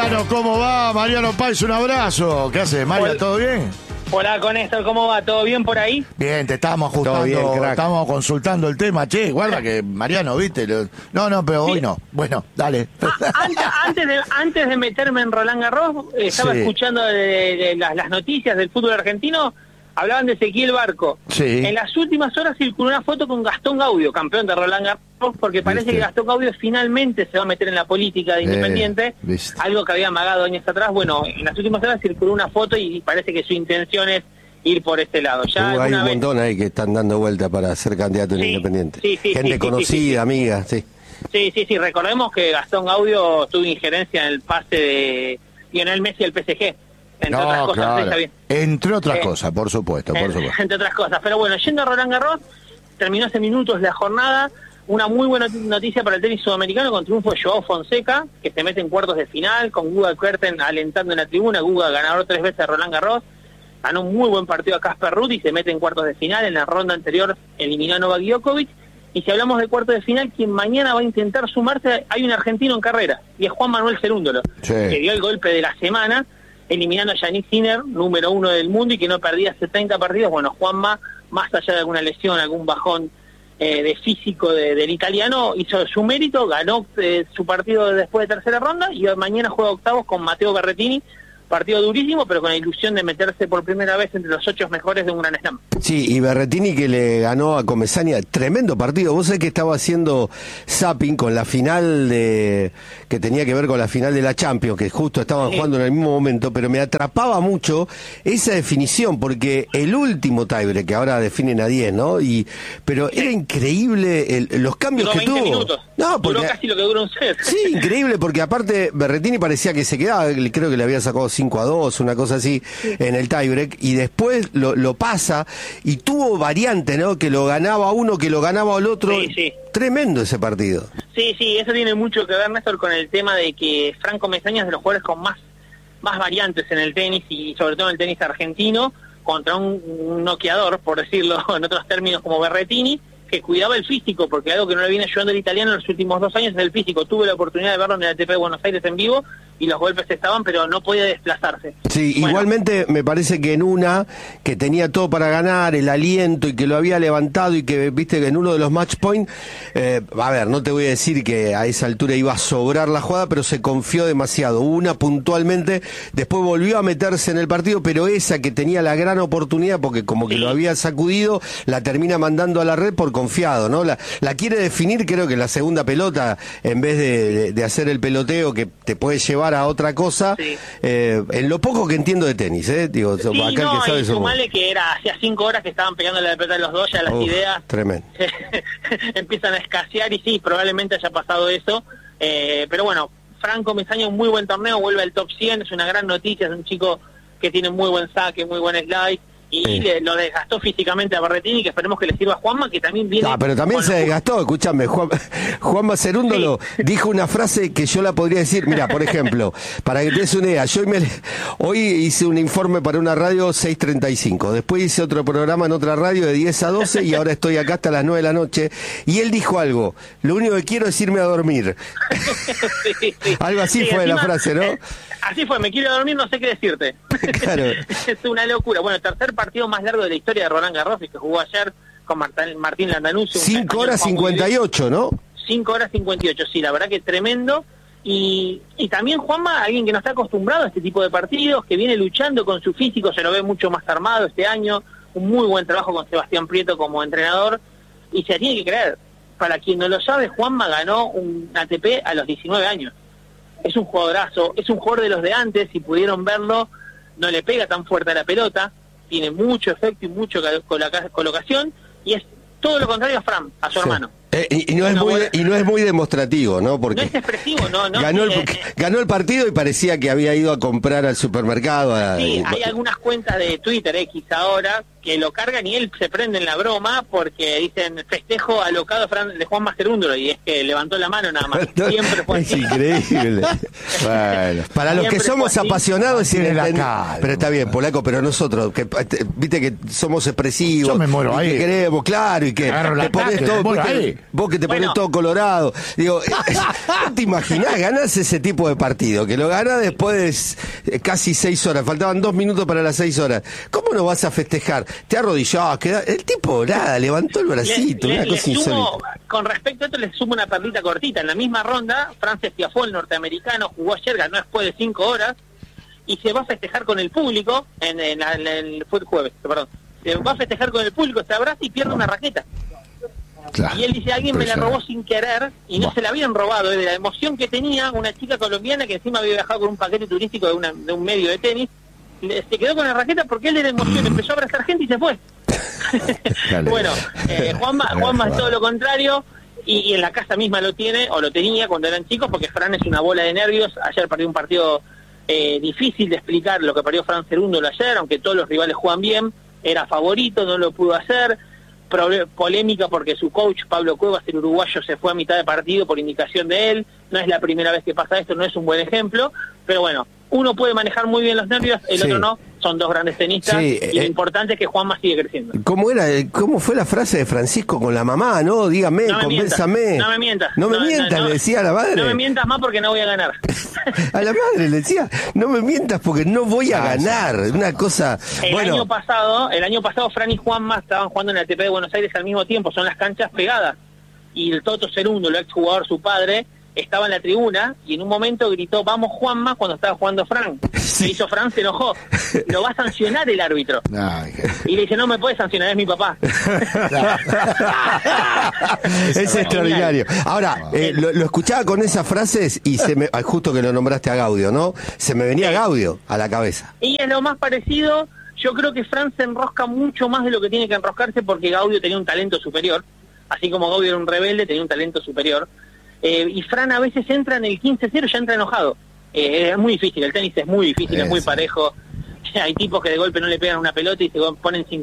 Mariano, ¿cómo va? Mariano Páez, un abrazo. ¿Qué haces, Mario? ¿Todo bien? Hola, con Néstor, ¿cómo va? ¿Todo bien por ahí? Bien, te estábamos ajustando, estábamos consultando el tema. Che, guarda que Mariano, ¿viste? No, pero hoy no. Bueno, dale. Antes de meterme en Roland Garros, estaba escuchando las noticias del fútbol argentino. Hablaban de Ezequiel Barco. Sí. En las últimas horas circuló una foto con Gastón Gaudio, campeón de Roland Garros, porque parece que Gastón Gaudio finalmente se va a meter en la política de Independiente, algo que había amagado años atrás. Bueno, en las últimas horas circuló una foto y parece que su intención es ir por este lado. Ya hay un montón ahí que están dando vuelta para ser candidato en Independiente. Gente conocida, amiga, Sí, recordemos que Gastón Gaudio tuvo injerencia en el pase de Lionel Messi al PSG. Entre otras cosas, claro. Está bien. Entre otras cosas, por supuesto. Entre otras cosas. Pero bueno, yendo a Roland Garros, terminó hace minutos la jornada. Una muy buena noticia para el tenis sudamericano con triunfo de Joao Fonseca, que se mete en cuartos de final, con Guga Kuerten alentando en la tribuna. Guga, ganador 3 veces de Roland Garros, ganó un muy buen partido a Casper Ruud y se mete en cuartos de final. En la ronda anterior eliminó a Novak Djokovic. Y si hablamos de cuartos de final, quien mañana va a intentar sumarse, hay un argentino en carrera, y es Juan Manuel Cerúndolo, que dio el golpe de la semana, eliminando a Yannick Sinner, número 1 del mundo y que no perdía 70 partidos. Bueno, Juanma, más allá de alguna lesión, algún bajón de físico del italiano, hizo su mérito, ganó su partido después de tercera ronda y mañana juega octavos con Matteo Berrettini. Partido durísimo, pero con la ilusión de meterse por primera vez entre los 8 mejores de un Grand Slam. Sí, y Berrettini que le ganó a Comesaña, tremendo partido. Vos sabés que estaba haciendo zapping con la final que tenía que ver con la final de la Champions, que justo estaban jugando en el mismo momento, pero me atrapaba mucho esa definición, porque el último tiebreak, que ahora definen a 10, ¿no? Pero era increíble los cambios que 20 tuvo. Minutos. No, porque duró casi lo que duró un set. Sí, increíble, porque aparte Berrettini parecía que se quedaba, creo que le había sacado 5-2, una cosa así, en el tiebreak, y después lo pasa, y tuvo variante, ¿no? Que lo ganaba uno, que lo ganaba el otro. Sí. Tremendo ese partido. Sí, eso tiene mucho que ver, Néstor, con el tema de que Franco Mesaña es de los jugadores con más variantes en el tenis, y sobre todo en el tenis argentino, contra un noqueador, por decirlo en otros términos, como Berrettini, que cuidaba el físico, porque algo que no le viene ayudando el italiano en los últimos 2 años es el físico. Tuve la oportunidad de verlo en el ATP de Buenos Aires en vivo, y los golpes estaban, pero no podía desplazarse. Sí, bueno. Igualmente me parece que en una que tenía todo para ganar, el aliento, y que lo había levantado, y que viste que en uno de los match point, a ver, no te voy a decir que a esa altura iba a sobrar la jugada, pero se confió demasiado. Una puntualmente, después volvió a meterse en el partido, pero esa que tenía la gran oportunidad, porque como que lo había sacudido, la termina mandando a la red por confiado, ¿no? La quiere definir, creo que la segunda pelota, en vez de hacer el peloteo que te puede llevar a otra cosa, en lo poco que entiendo de tenis, digo, acá no, el que sabe y sumale que hacía 5 horas que estaban pegando la pelota de los dos, ya las ideas tremendo. empiezan a escasear, y sí, probablemente haya pasado eso, pero bueno, Franco Mesaña, un muy buen torneo, vuelve al top 100, es una gran noticia, es un chico que tiene muy buen saque, muy buen slide, y lo desgastó físicamente a Berrettini, que esperemos que le sirva a Juanma, que también viene... pero también se desgastó, escúchame, Juanma Cerúndolo dijo una frase que yo la podría decir, mira, por ejemplo, para que te des una idea, hoy hice un informe para una radio 6:35, después hice otro programa en otra radio de 10 a 12, y ahora estoy acá hasta las 9 de la noche, y él dijo algo, lo único que quiero es irme a dormir. Algo así fue la frase, ¿no? Así fue, me quiero dormir, no sé qué decirte. Claro. Es una locura. Bueno, el tercer partido más largo de la historia de Roland Garros, que jugó ayer con Martín Landanucci. 5 horas 58, ¿no? 5 horas 58, sí, la verdad que tremendo. Y también Juanma, alguien que no está acostumbrado a este tipo de partidos, que viene luchando con su físico, se lo ve mucho más armado este año, un muy buen trabajo con Sebastián Prieto como entrenador, y se tiene que creer. Para quien no lo sabe, Juanma ganó un ATP a los 19 años. Es un jugadorazo, es un jugador de los de antes, si pudieron verlo, no le pega tan fuerte a la pelota, tiene mucho efecto y mucho colocación, y es todo lo contrario a Fran, a su hermano. Y no es muy demostrativo, ¿no? Porque no es expresivo, no. Ganó el partido y parecía que había ido a comprar al supermercado. Sí, hay algunas cuentas de Twitter X ahora que lo cargan y él se prende en la broma porque dicen festejo alocado de Juan Macerúndolo, y es que levantó la mano nada más. Siempre fue así. Es increíble. Bueno, para los que somos apasionados, pero está bien, Polaco, pero nosotros, que viste que somos expresivos, yo me muero ahí. Que queremos, claro, y que te pones todo. Vos que te pones todo colorado. Digo, ¿no te imaginás? Ganás ese tipo de partido, que lo ganás después de casi 6 horas. Faltaban 2 minutos para las 6 horas. ¿Cómo no vas a festejar? Te arrodillabas, el tipo, nada, levantó el bracito, una cosa insólita. Con respecto a esto, les sumo una perlita cortita. En la misma ronda, Frances Tiafoe, el norteamericano, jugó ayer, ganó después de 5 horas, y se va a festejar con el público, fue el jueves, perdón. Se va a festejar con el público, se abraza y pierde una raqueta. Claro, y él dice, alguien me la robó sin querer, y no se la habían robado, de la emoción que tenía una chica colombiana que encima había viajado con un paquete turístico de un medio de tenis, se quedó con la raqueta porque él de la emoción empezó a abrazar gente y se fue. Bueno, Juanma es todo lo contrario, y en la casa misma lo tiene, o lo tenía cuando eran chicos, porque Fran es una bola de nervios. Ayer perdió un partido difícil de explicar lo que perdió Fran Cerúndolo ayer, aunque todos los rivales juegan bien, era favorito, no lo pudo hacer, polémica porque su coach Pablo Cuevas, el uruguayo, se fue a mitad de partido por indicación de él. No es la primera vez que pasa esto, no es un buen ejemplo, pero bueno, uno puede manejar muy bien los nervios, el otro no. Son dos grandes tenistas, y lo importante es que Juanma sigue creciendo. ¿Cómo fue la frase de Francisco con la mamá? No, dígame, convénzame. No me mientas. No me mientas, le decía a la madre. No me mientas más porque no voy a ganar. A la madre le decía, no me mientas porque no voy a ganar. Una cosa... El año pasado Fran y Juanma estaban jugando en la ATP de Buenos Aires al mismo tiempo, son las canchas pegadas. Y el Toto Cerúndolo, el exjugador, su padre, estaba en la tribuna y en un momento gritó, vamos Juanma, cuando estaba jugando Fran. Se hizo Fran, se enojó. Lo va a sancionar el árbitro. Y le dice, no me puede sancionar, es mi papá. Es extraordinario. Ahora, lo escuchaba con esas frases y justo que lo nombraste a Gaudio, ¿no? Se me venía Gaudio a la cabeza. Y es lo más parecido. Yo creo que Fran se enrosca mucho más de lo que tiene que enroscarse porque Gaudio tenía un talento superior. Así como Gaudio era un rebelde, tenía un talento superior. Y Fran a veces entra en el 15-0, ya entra enojado. Es muy difícil, el tenis es muy difícil, es muy parejo. Hay tipos que de golpe no le pegan una pelota y se ponen